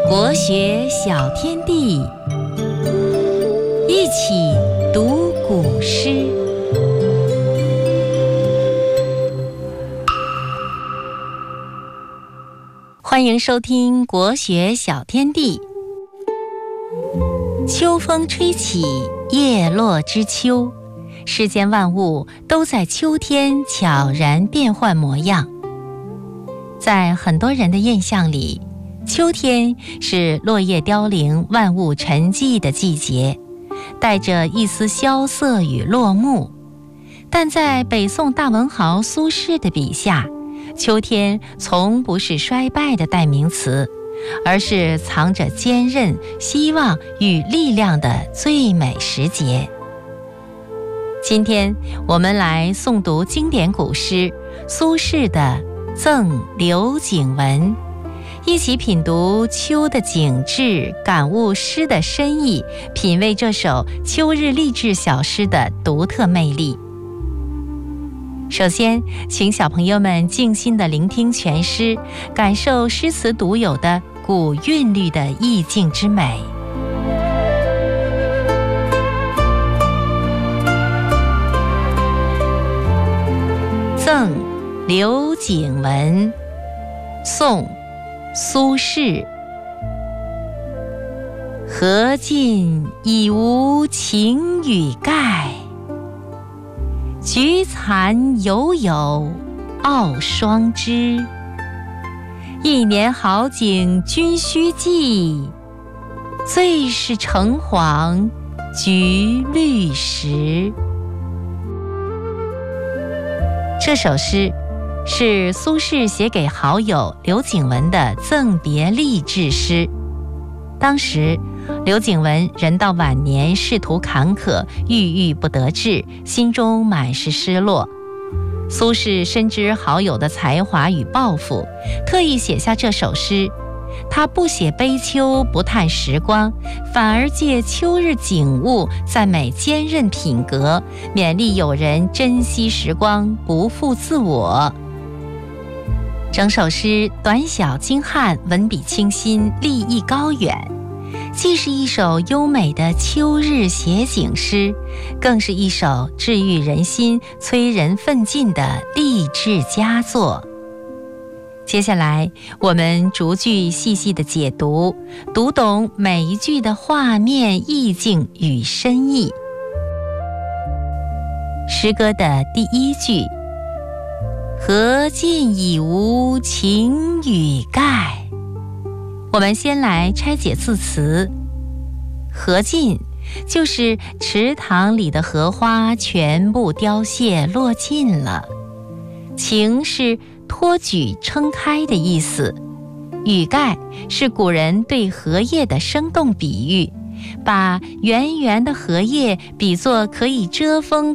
国学小天地，一起读古诗。欢迎收听国学小天地。秋风吹起，叶落知秋，世间万物都在秋天悄然变换模样。在很多人的印象里，秋天是落叶凋零、万物沉寂的季节，带着一丝萧瑟与落幕。但在北宋大文豪苏轼的笔下，秋天从不是衰败的代名词，而是藏着坚韧、希望与力量的最美时节。今天我们来诵读经典古诗苏轼的《赠刘景文》，一起品读秋的景致，感悟诗的深意，品味这首秋日励志小诗的独特魅力。首先，请小朋友们静心地聆听全诗，感受诗词独有的古韵律的意境之美。赠刘景文，宋·苏轼。荷尽已无擎雨盖，菊残犹有傲霜枝。一年好景君须记，最是橙黄橘绿时。这首诗是苏轼写给好友刘景文的赠别励志诗。当时刘景文人到晚年，仕途坎坷，郁郁不得志，心中满是失落。苏轼深知好友的才华与抱负，特意写下这首诗。他不写悲秋，不叹时光，反而借秋日景物赞美坚韧品格，勉励友人珍惜时光，不负自我。整首诗短小精悍，文笔清新，立意高远，既是一首优美的秋日写景诗，更是一首治愈人心、催人奋进的励志佳作。接下来我们逐句细细的解读，读懂每一句的画面意境与深意。诗歌的第一句，荷尽已无擎雨盖。我们先来拆解字词。荷尽就是池塘里的荷花全部凋谢落尽了，擎是托举撑开的意思，雨盖是古人对荷叶的生动比喻，把圆圆的荷叶比作可以遮风